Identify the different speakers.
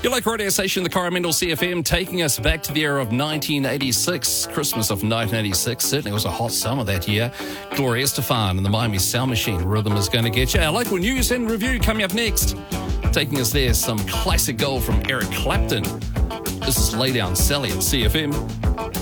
Speaker 1: Your local radio station, the Coromandel CFM, taking us back to the era of 1986, Christmas of 1986. Certainly was a hot summer that year. Gloria Estefan and the Miami Sound Machine, Rhythm is going to get you. Our local news and review coming up next. Taking us there, some classic gold from Eric Clapton. This is Lay Down Sally at CFM.